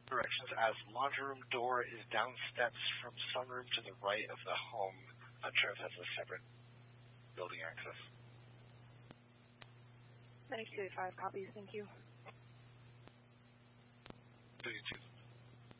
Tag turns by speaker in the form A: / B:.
A: Directions as laundry room door is down steps from sunroom to the right of the home. Not sure if that's a separate building access.
B: 9285 copies, thank you.
A: 32